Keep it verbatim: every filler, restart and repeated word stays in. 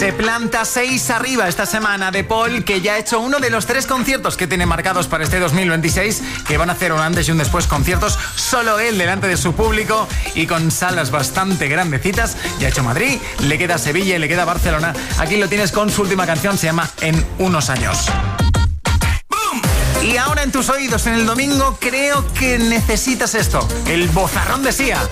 Se planta seis arriba esta semana de Paul, que ya ha hecho uno de los tres conciertos que tiene marcados para este dos mil veintiséis, que van a hacer un antes y un después conciertos, solo él delante de su público y con salas bastante grandecitas. Ya ha hecho Madrid, le queda Sevilla y le queda Barcelona. Aquí lo tienes con su última canción, se llama En unos años. Y ahora en tus oídos, en el domingo, creo que necesitas esto, el bozarrón de Sia.